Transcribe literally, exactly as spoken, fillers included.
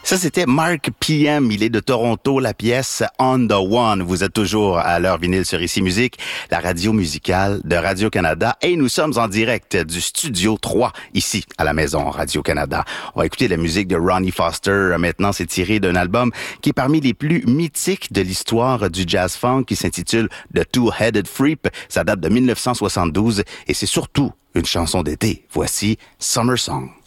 Ça, c'était Mark P M. Il est de Toronto, la pièce On the One. Vous êtes toujours à l'heure vinyle sur Ici Musique, la radio musicale de Radio-Canada. Et nous sommes en direct du Studio trois, ici, à la maison Radio-Canada. On va écouter la musique de Ronnie Foster. Maintenant, c'est tiré d'un album qui est parmi les plus mythiques de l'histoire du jazz funk, qui s'intitule The Two-Headed Freep. Ça date de dix-neuf cent soixante-douze et c'est surtout une chanson d'été. Voici Summer Song.